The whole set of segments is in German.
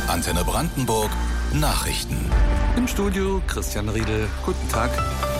Antenne Brandenburg Nachrichten. Im Studio Christian Riedel. Guten Tag.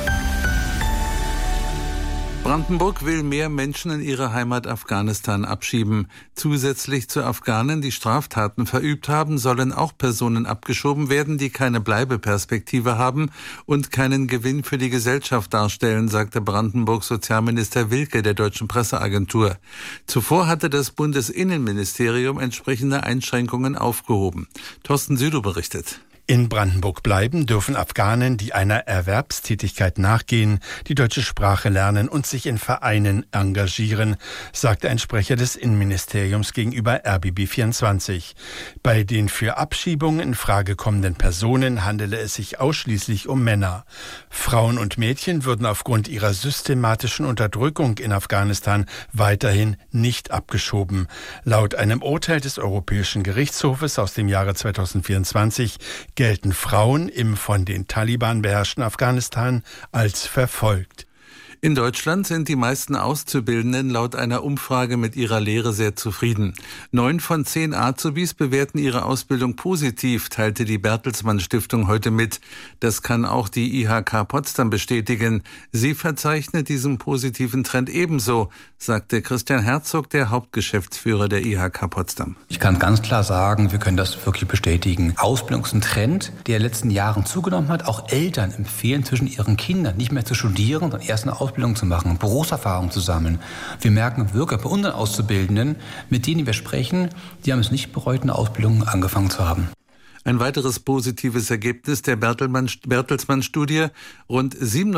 Brandenburg will mehr Menschen in ihre Heimat Afghanistan abschieben. Zusätzlich zu Afghanen, die Straftaten verübt haben, sollen auch Personen abgeschoben werden, die keine Bleibeperspektive haben und keinen Gewinn für die Gesellschaft darstellen, sagte Brandenburgs Sozialminister Wilke der Deutschen Presseagentur. Zuvor hatte das Bundesinnenministerium entsprechende Einschränkungen aufgehoben. Thorsten Südow berichtet. In Brandenburg bleiben dürfen Afghanen, die einer Erwerbstätigkeit nachgehen, die deutsche Sprache lernen und sich in Vereinen engagieren, sagte ein Sprecher des Innenministeriums gegenüber RBB24. Bei den für Abschiebungen in Frage kommenden Personen handele es sich ausschließlich um Männer. Frauen und Mädchen würden aufgrund ihrer systematischen Unterdrückung in Afghanistan weiterhin nicht abgeschoben. Laut einem Urteil des Europäischen Gerichtshofes aus dem Jahre 2024 gelten Frauen im von den Taliban beherrschten Afghanistan als verfolgt. In Deutschland sind die meisten Auszubildenden laut einer Umfrage mit ihrer Lehre sehr zufrieden. 9 von 10 Azubis bewerten ihre Ausbildung positiv, teilte die Bertelsmann Stiftung heute mit. Das kann auch die IHK Potsdam bestätigen. Sie verzeichnet diesen positiven Trend ebenso, sagte Christian Herzog, der Hauptgeschäftsführer der IHK Potsdam. Ich kann ganz klar sagen, wir können das wirklich bestätigen. Ausbildung ist ein Trend, der in den letzten Jahren zugenommen hat. Auch Eltern empfehlen zwischen ihren Kindern nicht mehr zu studieren, sondern erst eine Ausbildung zu machen, Berufserfahrung zu sammeln. Wir merken wirklich bei unseren Auszubildenden, mit denen wir sprechen, die haben es nicht bereut, eine Ausbildung angefangen zu haben. Ein weiteres positives Ergebnis der Bertelsmann-Studie. Rund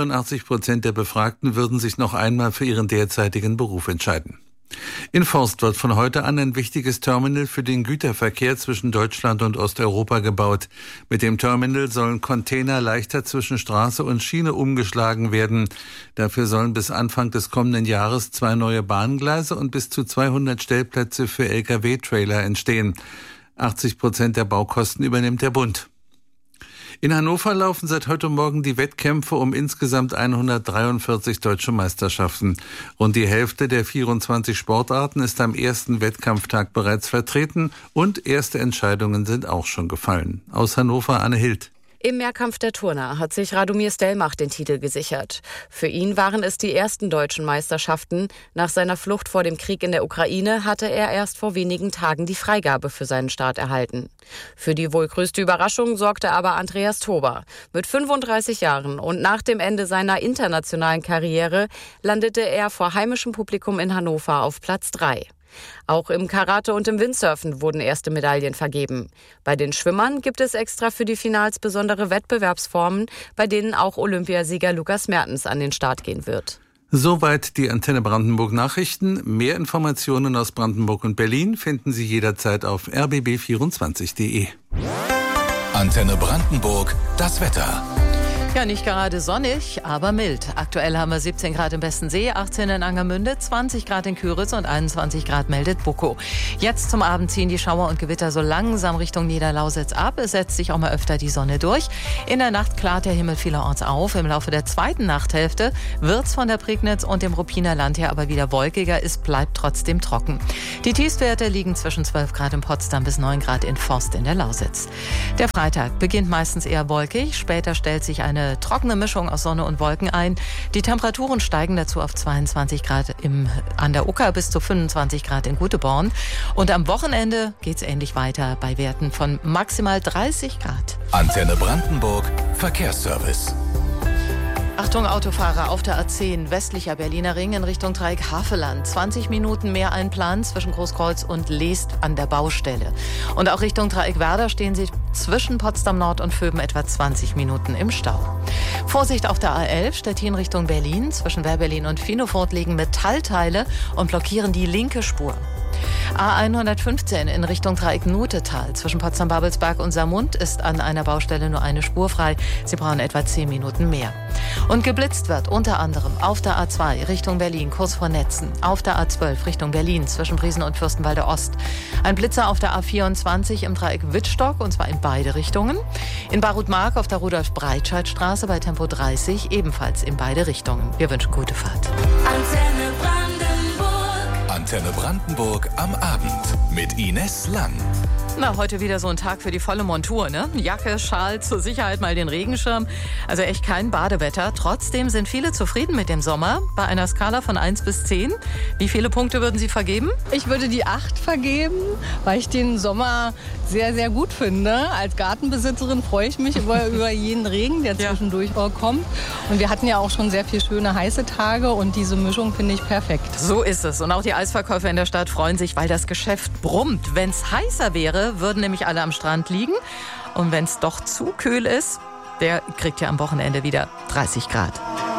87% der Befragten würden sich noch einmal für ihren derzeitigen Beruf entscheiden. In Forst wird von heute an ein wichtiges Terminal für den Güterverkehr zwischen Deutschland und Osteuropa gebaut. Mit dem Terminal sollen Container leichter zwischen Straße und Schiene umgeschlagen werden. Dafür sollen bis Anfang des kommenden Jahres 2 neue Bahngleise und bis zu 200 Stellplätze für Lkw-Trailer entstehen. 80% der Baukosten übernimmt der Bund. In Hannover laufen seit heute Morgen die Wettkämpfe um insgesamt 143 deutsche Meisterschaften. Rund die Hälfte der 24 Sportarten ist am ersten Wettkampftag bereits vertreten und erste Entscheidungen sind auch schon gefallen. Aus Hannover Anne Hild. Im Mehrkampf der Turner hat sich Radomir Stelmach den Titel gesichert. Für ihn waren es die ersten deutschen Meisterschaften. Nach seiner Flucht vor dem Krieg in der Ukraine hatte er erst vor wenigen Tagen die Freigabe für seinen Start erhalten. Für die wohl größte Überraschung sorgte aber Andreas Tober. Mit 35 Jahren und nach dem Ende seiner internationalen Karriere landete er vor heimischem Publikum in Hannover auf Platz 3. Auch im Karate und im Windsurfen wurden erste Medaillen vergeben. Bei den Schwimmern gibt es extra für die Finals besondere Wettbewerbsformen, bei denen auch Olympiasieger Lukas Mertens an den Start gehen wird. Soweit die Antenne Brandenburg Nachrichten. Mehr Informationen aus Brandenburg und Berlin finden Sie jederzeit auf rbb24.de. Antenne Brandenburg, das Wetter. Ja, nicht gerade sonnig, aber mild. Aktuell haben wir 17 Grad im Bestensee, 18 in Angermünde, 20 Grad in Küritz und 21 Grad meldet Buckow. Jetzt zum Abend ziehen die Schauer und Gewitter so langsam Richtung Niederlausitz ab. Es setzt sich auch mal öfter die Sonne durch. In der Nacht klart der Himmel vielerorts auf. Im Laufe der zweiten Nachthälfte wird's von der Prignitz und dem Ruppiner Land her aber wieder wolkiger. Es bleibt trotzdem trocken. Die Tiefstwerte liegen zwischen 12 Grad in Potsdam bis 9 Grad in Forst in der Lausitz. Der Freitag beginnt meistens eher wolkig. Später stellt sich eine trockene Mischung aus Sonne und Wolken ein. Die Temperaturen steigen dazu auf 22 Grad an der Ucker bis zu 25 Grad in Guteborn. Und am Wochenende geht's ähnlich weiter bei Werten von maximal 30 Grad. Antenne Brandenburg, Verkehrsservice. Achtung Autofahrer auf der A10 westlicher Berliner Ring in Richtung Dreieck Havelland. 20 Minuten mehr einplanen zwischen Großkreuz und Leest an der Baustelle. Und auch Richtung Dreieck Werder stehen Sie zwischen Potsdam Nord und Vöben etwa 20 Minuten im Stau. Vorsicht auf der A11 Stettin Richtung Berlin. Zwischen Wehrberlin und Finofort liegen Metallteile und blockieren die linke Spur. A115 in Richtung Dreieck Nutetal. Zwischen Potsdam-Babelsberg und Saarmund ist an einer Baustelle nur eine Spur frei. Sie brauchen etwa 10 Minuten mehr. Und geblitzt wird unter anderem auf der A2 Richtung Berlin, kurz vor Netzen. Auf der A12 Richtung Berlin, zwischen Briesen und Fürstenwalde Ost. Ein Blitzer auf der A24 im Dreieck Wittstock, und zwar in beide Richtungen. In Barutmark auf der Rudolf-Breitscheid-Straße bei Tempo 30, ebenfalls in beide Richtungen. Wir wünschen gute Fahrt. Antenne Antenne Brandenburg am Abend mit Ines Lang. Na, heute wieder so ein Tag für die volle Montur, ne? Jacke, Schal, zur Sicherheit mal den Regenschirm. Also echt kein Badewetter. Trotzdem sind viele zufrieden mit dem Sommer. Bei einer Skala von 1 bis 10. Wie viele Punkte würden Sie vergeben? Ich würde die 8 vergeben, weil ich den Sommer sehr, sehr gut finde. Als Gartenbesitzerin freue ich mich über jeden Regen, der zwischendurch kommt. Und wir hatten ja auch schon sehr viele schöne heiße Tage und diese Mischung finde ich perfekt. So ist es. Und auch die Eisverkäufer in der Stadt freuen sich, weil das Geschäft brummt. Wenn es heißer wäre, würden nämlich alle am Strand liegen. Und wenn es doch zu kühl ist, der kriegt ja am Wochenende wieder 30 Grad.